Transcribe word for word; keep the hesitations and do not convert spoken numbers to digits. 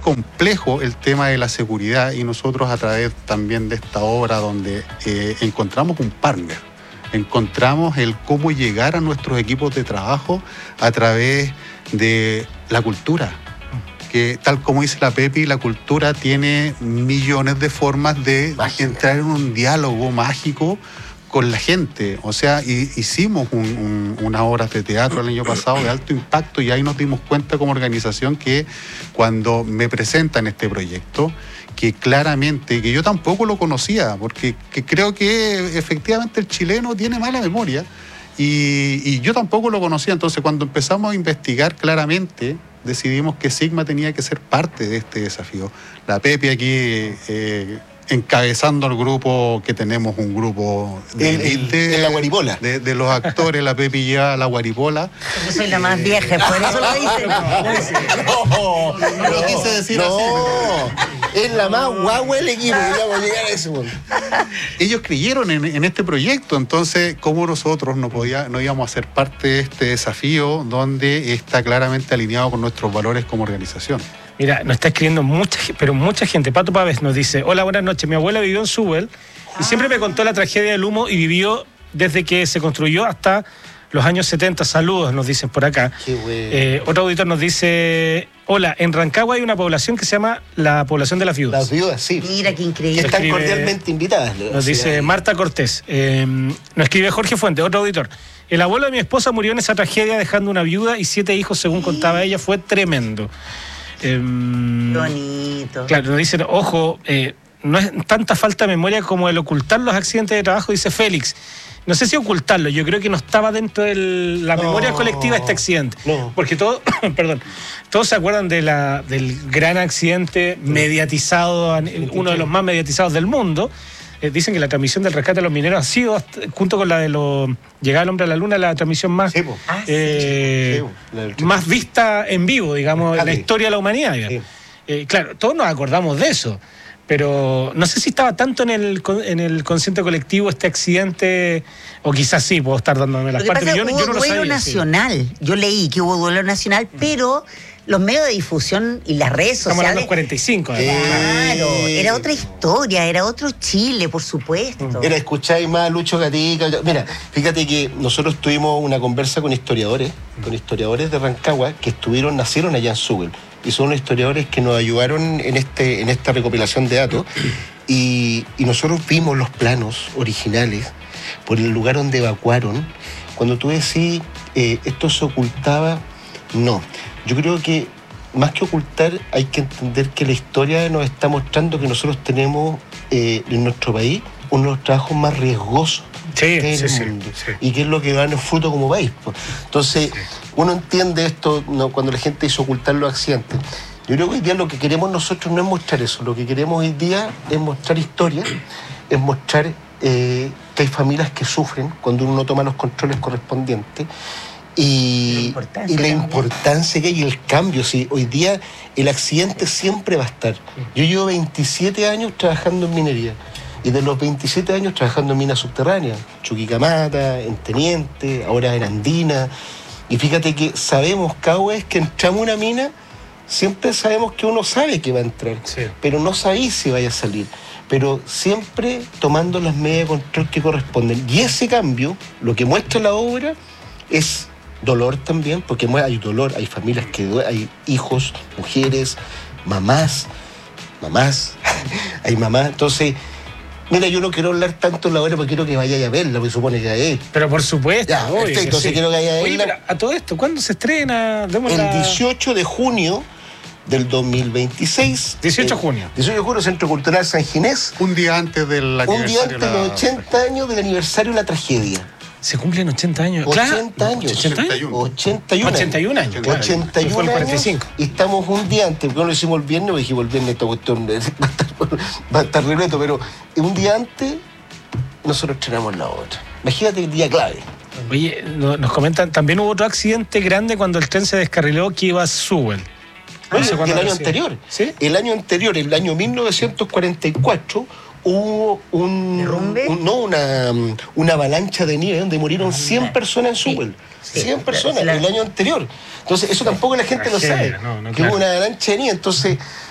complejo el tema de la seguridad y nosotros a través también de esta obra donde eh, encontramos un partner, encontramos el cómo llegar a nuestros equipos de trabajo a través de la cultura. Que tal como dice la Pepi, la cultura tiene millones de formas de Mágica. entrar en un diálogo mágico con la gente. O sea, hicimos un, un, unas obras de teatro el año pasado de alto impacto y ahí nos dimos cuenta como organización que cuando me presentan este proyecto, que claramente, que yo tampoco lo conocía, porque que creo que efectivamente el chileno tiene mala memoria y, y yo tampoco lo conocía. Entonces, cuando empezamos a investigar claramente, decidimos que Sigma tenía que ser parte de este desafío. La Pepi aquí eh, encabezando el grupo, que tenemos un grupo de el, élite, el, la guaripola. De, de los actores, la Pepi lleva la guaripola. Yo soy la más eh, vieja, por eso lo dice. No, no, lo quise decir no, así. Es la más guagua del equipo, que vamos a llegar a ese punto. Ellos creyeron en, en este proyecto, entonces, ¿cómo nosotros no, podía, no íbamos a ser parte de este desafío donde está claramente alineado con nuestros valores como organización? Mira, nos está escribiendo mucha, pero mucha gente. Pato Pávez nos dice: hola, buenas noches. Mi abuela vivió en Sewell y siempre me contó la tragedia del humo y vivió desde que se construyó hasta los años setenta. Saludos, nos dicen por acá. Qué bueno. Eh, otro auditor nos dice: hola, en Rancagua hay una población que se llama la población de las viudas. Las viudas, sí. Mira qué increíble. Que están escribe, cordialmente invitadas. Nos dice ahí. Marta Cortés. Eh, nos escribe Jorge Fuente, otro auditor. El abuelo de mi esposa murió en esa tragedia dejando una viuda y siete hijos, según sí. contaba ella. Fue tremendo. Eh, Bonito. Claro, nos dicen, ojo, eh, no es tanta falta de memoria como el ocultar los accidentes de trabajo, dice Félix. No sé si ocultarlo, yo creo que no estaba dentro de la no, memoria colectiva este accidente. No. Porque todos, perdón, todos se acuerdan de la, del gran accidente mediatizado, uno de los más mediatizados del mundo. Eh, dicen que la transmisión del rescate de los mineros ha sido, hasta, junto con la de los llegar al hombre a la luna, la transmisión más, sí, ah, eh, sí, más vista en vivo, digamos, en la historia de la humanidad. Sí. Eh, claro, todos nos acordamos de eso. Pero no sé si estaba tanto en el, en el consciente colectivo este accidente, o quizás sí, puedo estar dándome las partes. Yo, yo no lo sabía. Hubo duelo nacional, sí. Yo leí que hubo duelo nacional, mm. pero los medios de difusión y las redes sociales... Estamos hablando de los cuarenta y cinco. Claro, eh, era otra historia, era otro Chile, por supuesto. Era escucháis más a Lucho Gatica. Mira, fíjate que nosotros tuvimos una conversa con historiadores, con historiadores de Rancagua, que estuvieron, nacieron allá en Sewell. Y son los historiadores que nos ayudaron en este en esta recopilación de datos y, y nosotros vimos los planos originales por el lugar donde evacuaron. Cuando tú decís eh, esto se ocultaba, no, yo creo que más que ocultar hay que entender que la historia nos está mostrando que nosotros tenemos eh, en nuestro país uno de los trabajos más riesgosos sí, del sí, mundo sí, sí. Y que es lo que da el fruto como país. Entonces sí. Uno entiende esto, ¿no? Cuando la gente dice ocultar los accidentes. Yo creo que hoy día lo que queremos nosotros no es mostrar eso, lo que queremos hoy día es mostrar historia, es mostrar eh, que hay familias que sufren cuando uno no toma los controles correspondientes y, la y la importancia que hay y el cambio. Sí, hoy día el accidente siempre va a estar. Yo llevo veintisiete años trabajando en minería. Y de los veintisiete años trabajando en minas subterráneas, Chuquicamata, en Teniente, ahora en Andina. Y fíjate que sabemos cada vez que entramos a una mina, siempre sabemos que uno sabe que va a entrar, sí. Pero no sabéis si vaya a salir. Pero siempre tomando las medidas de control que corresponden. Y ese cambio, lo que muestra la obra, es dolor también, porque hay dolor, hay familias que hay hijos, mujeres, mamás, mamás, hay mamás. Entonces, mira, yo no quiero hablar tanto en la obra porque quiero que vayáis a verla, porque supone que hay. Pero por supuesto. Ya, obvio, perfecto, entonces sí. Quiero que vayáis a verla. Oye, a todo esto, ¿cuándo se estrena? Demos el la... dieciocho de junio del dos mil veintiséis. dieciocho de junio. dieciocho de junio, Centro Cultural San Ginés. Un día antes del aniversario. Un día antes de los ochenta años del aniversario de la tragedia. Se cumplen ochenta años. ochenta claro. años. ochenta años. ochenta y uno. ochenta y uno años. Claro. ochenta y uno fue el cuarenta y cinco. Años, y estamos un día antes, porque no lo hicimos el viernes, porque dijimos el viernes esta cuestión va a estar, va a estar repleto, pero un día antes nosotros estrenamos la otra. Imagínate el día clave. Oye, nos comentan, también hubo otro accidente grande cuando el tren se descarriló que iba a Sewell. No, no sé el año anterior. ¿Sí? El año anterior, el año mil novecientos cuarenta y cuatro, hubo un, un no una, una avalancha de nieve donde murieron cien personas en Sewell. Sí, cien sí, personas la, el año anterior. Entonces, eso tampoco la gente lo sabe. No, no, que claro. Hubo una avalancha de nieve. Entonces,